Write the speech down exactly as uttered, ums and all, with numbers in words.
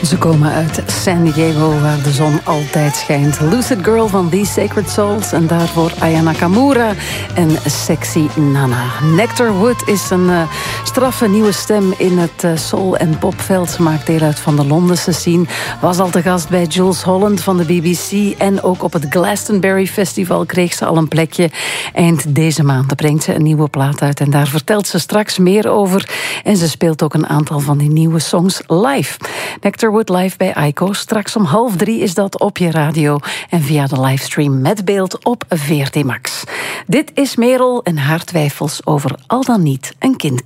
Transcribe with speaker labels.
Speaker 1: Ze komen uit San Diego, waar de zon altijd schijnt. Lucid Girl van These Sacred Souls en daarvoor Aya Nakamura en Sexy Nana. Nectar Wood is een uh, straffe nieuwe stem in het uh, soul- en popveld. Ze maakt deel uit van de Londense scene. Was al te gast bij Jools Holland van de B B C en ook op het Glastonbury Festival kreeg ze al een plekje. Eind deze maand brengt ze een nieuwe plaat uit en daar vertelt ze straks meer over. En ze speelt ook een aantal van die nieuwe songs live. Nectar Wood live bij Aiko. Straks om half drie is dat op je radio en via de livestream met beeld op V R T Max. Dit is Merel en haar twijfels over al dan niet een kind krijgen.